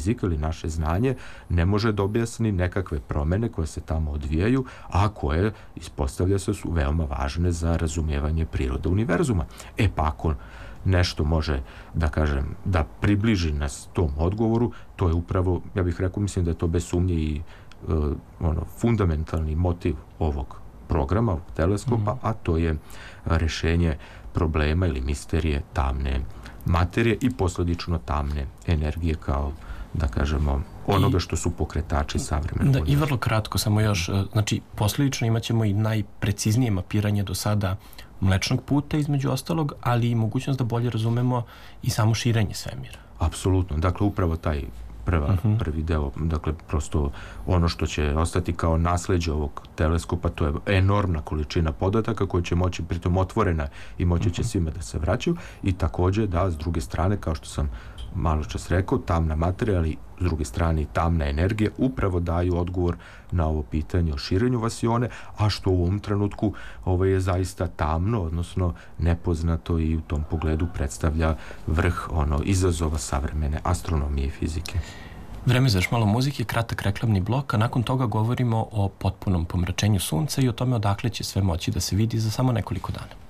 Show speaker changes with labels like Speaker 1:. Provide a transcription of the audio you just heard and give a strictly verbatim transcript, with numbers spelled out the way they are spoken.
Speaker 1: fizika ili naše znanje ne može da objasni nekakve promene koje se tamo odvijaju, a koje, ispostavlja se, su veoma važne za razumijevanje prirode univerzuma. E pa ako nešto može, da kažem, da približi nas tom odgovoru, to je upravo, ja bih rekao, mislim da je to bez sumnje i uh, ono, fundamentalni motiv ovog programa, ovog teleskopa, mm. a to je rešenje problema ili misterije tamne materije i posledično tamne energije kao, da kažemo, onoga što su pokretači savremenog
Speaker 2: da, i vrlo kratko, samo još, znači, posljedično imat ćemo i najpreciznije mapiranje do sada Mlečnog puta, između ostalog, ali i mogućnost da bolje razumemo i samo širenje svemira.
Speaker 1: Apsolutno, dakle, upravo taj prva, uh-huh. prvi deo, dakle, prosto ono što će ostati kao nasleđe ovog teleskopa, to je enormna količina podataka koja će moći, pritom otvorena i moći će uh-huh. svima da se vraćaju i također da, s druge strane, kao što sam malo čas rekao, tamna materija, ali s druge strane i tamna energija upravo daju odgovor na ovo pitanje o širenju vasione, a što u ovom trenutku ovo je zaista tamno, odnosno nepoznato i u tom pogledu predstavlja vrh ono izazova savremene astronomije i fizike.
Speaker 2: Vreme za još malo muzike, kratak reklamni blok, a nakon toga govorimo o potpunom pomračenju sunca i o tome odakle će sve moći da se vidi za samo nekoliko dana.